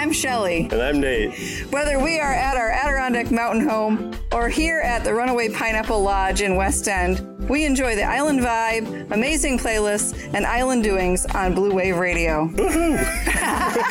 I'm Shelley. And I'm Nate. Whether we are at our Adirondack mountain home or here at the Runaway Pineapple Lodge in West End, we enjoy the island vibe, amazing playlists, and island doings on Blue Wave Radio.